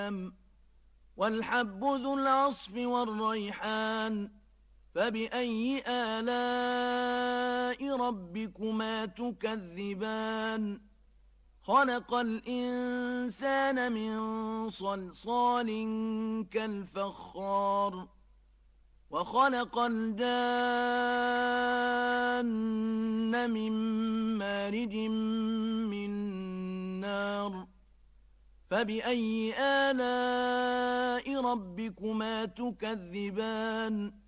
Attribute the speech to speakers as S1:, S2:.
S1: والحب ذو العصف والريحان فبأي آلاء ربكما تكذبان خلق الإنسان من صلصال كالفخار وخلق الجان من مارج من نار فبأي آلاء ربكما تكذبان